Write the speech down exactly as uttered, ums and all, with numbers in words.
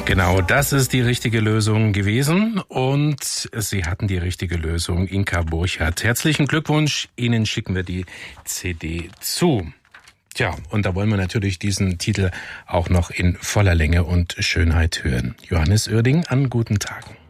Genau, das ist die richtige Lösung gewesen und Sie hatten die richtige Lösung, Inka Burchardt. Herzlichen Glückwunsch, Ihnen schicken wir die C D zu. Tja, und da wollen wir natürlich diesen Titel auch noch in voller Länge und Schönheit hören. Johannes Oerding, an guten Tagen.